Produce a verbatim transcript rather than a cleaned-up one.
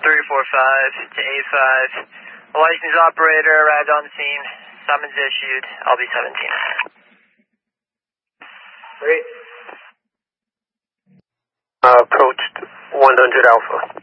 three four five to A five. A licensed operator arrived on scene. Summons issued. I'll be seventeen. Great. Uh, approached one hundred Alpha.